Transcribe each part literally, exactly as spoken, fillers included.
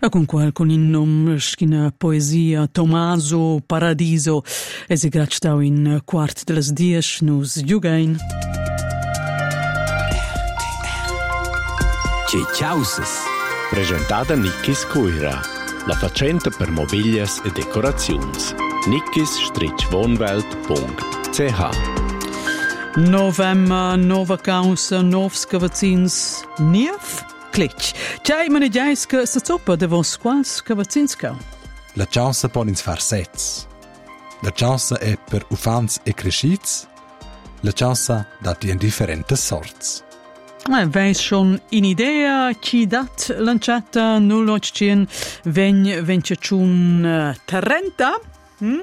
E con quel con il nome schina poesia Tommaso Paradiso e si gracstau in quart de las dies nus jugain. Cicciauses. Presentata Nickis Cuira, la facenta per mobilias e decorazions. nickis wohnwelt punkt c h. November, nova causa, novs cavazzins, nief? Clic. C'hai me ne diais che sta zoppa de vos quals cavazzins cau? La chance può ins far sets. La chance è per ufans e crescits. La chance dati in differenti sorts. Eh, veis schon in idea chi dat lanciata nullocin vegn venciacun uh, trenta? Hm?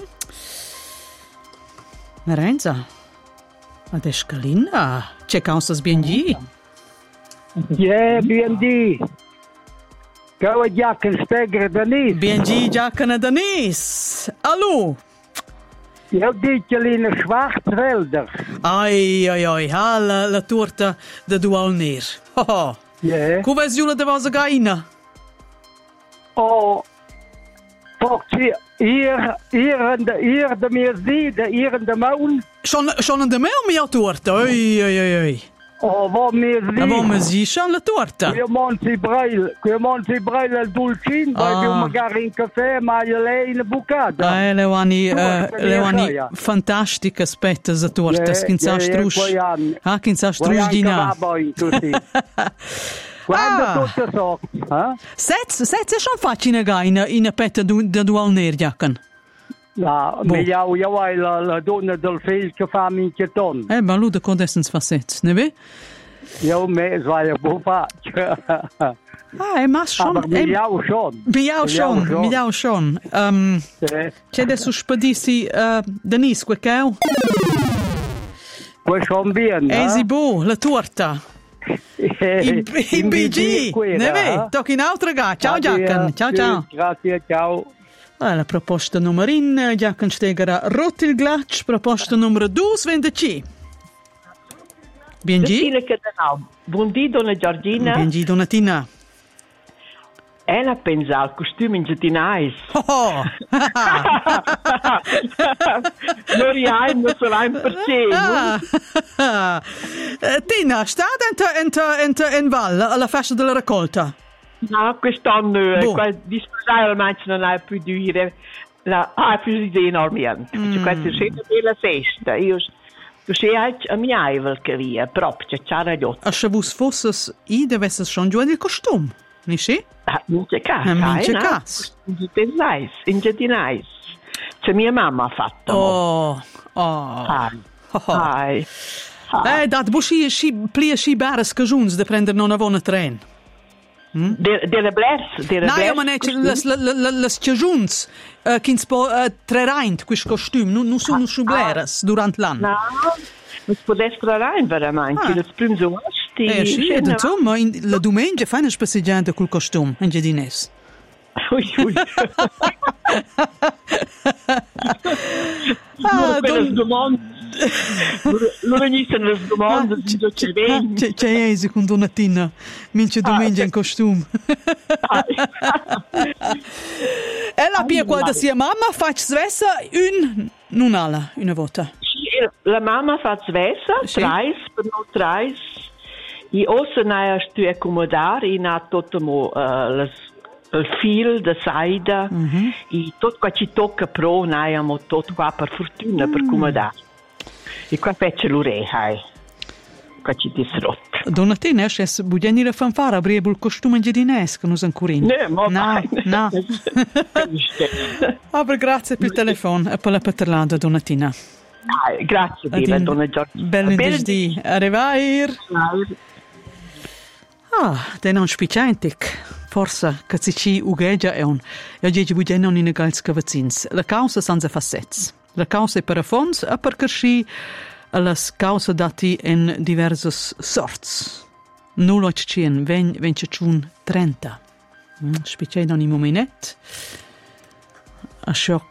Renza, ad escalina, c'è causas bien gi? Yeah, bien di. Cau a giacan stegre Danis. Bien gi giacana Danis. Allo? Io dico lì in Schwarzwälder. Ai, ai, ai, ah, la, la torta de Dualnir. Oh, oh. Yeah. Come è giula de vostra gaina? Oh, forse hier, hier in de, hier de meersdi, hier in de maun. Schon, schon in de mel mia torta? Ai, ai, ai, ai. Oh, wat meersdi. Ma come si schon la torta? Qui monti brail, qui monti brail al dulcin, Ah. vai magari in caffè, ma io lei in bucata. Eh, Levani, Torta, uh, Levani, via. fantastica aspetta za torta, Yeah, skin sa yeah, yeah, strush. poi anni. Ah, kin sa Vuoi strush anche di na. baboi, così. Quando Ah. tutto so, eh? Sets, sets è schon facci na gaina in a petta du, da Dualnir, jacan. No, Boh. mi jau jau hai la, la donna del figlio che fa minchia ton. Eh, ma lui da codessens fa sets, ne ve? Io me svai a buon faccio. Ah, è ma schon. Aber mi jau schon. Miau schon, miau schon. Um, Sì. c'è adesso spadissi uh, Denis, quel cau? Poi son bien, eh? Easy bo, la torta. I, i B G, ne ve? Tocchi in altra ga. Ciao, Giacan. Ciao, ciao. Grazie, ciao. Ah, la proposta numero in, Giacan stegara rot il glaccio, proposta numero due, vendici. Bien G? Stile che da buondì donna Giorgina. Bien G, Donatina. E la pensa al costume in gettinais. Oh, oh. Non riai, non sarà in perceno. Ah. Eh, Tina, sta dentro in, in valle alla festa della raccolta? No, quest'anno, Boh. eh, di scusare al non hai più dire, la, ah, più di dire enormemente. Mm. Questa è una bella festa. Io, tu sei a mia aivelcheria, proprio, c'è ragione. A se vos fosses, i devesses schon giù il costume, nicht sì? Ah, non c'è caso. Ah, non c'è caso. In gettinais, in gettinais. C'è mia mamma ha fatto. Oh, oh. Ai, Oh, oh. ai. Eh, dat bo si, si plie si bares cajuns de prender non avona tren. De, delle blers, delle No, blers. ma ne les les cajuns uh, kins po uh, trereint quis costume, non non sono subleres durant l'anno. No, non si può essere rein veramente, Ah. le prime asti. Eh sì, ed insomma, in, la domenica fai una spesseggiante col costume, in giardines. Ui, ui. Ah, Per le don... domande, loro iniziano le domande, Ah, si già ci vedi. C'è c'è Esi con Donatina, mince domenica in costume. E la pia quando sia mamma faccia svessa un, non alla, una volta. La mamma fa svessa, Sì. treis, per noi treis. I ossa ne ha stu accomodare, in ha tutto mo, uh, les, il fil de saida, Mhm. e tutto qua ci tocca pro, ne abbiamo tutto qua per fortuna, per accomodare. E qua fece l'ureja, qua ci disrotto. Donatina, esce se bugenire fanfara, avremo il costume in giardines, che non sono curin. No, ma No, vai. no. Ah, per grazie per il telefono e per la parlata, Donatina. Ah, grazie, Dina, donna Giorgia. Bello di arrivare. Ah, den non spiciantic. Forse che si ci ugeggia è un. E oggi bugen non in egal scavazzins. La causa senza facettes. La causa è per fons e per cresci le cause dati in diverse sorts. Nulla ci in ven venciacun trenta. Spiciai non in momentet. A